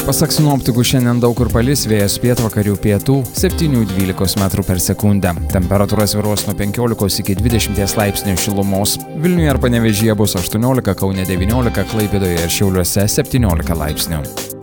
Pasak sinoptikų, šiandien daug kur palis, vėjas pietvakarių pietų 7–12 m/s. Temperatūra svyruos nuo 15 iki 20 laipsnių šilumos. Vilniuje ir Panevėžyje bus 18, Kaune 19, Klaipėdoje ir Šiauliuose 17 laipsnių.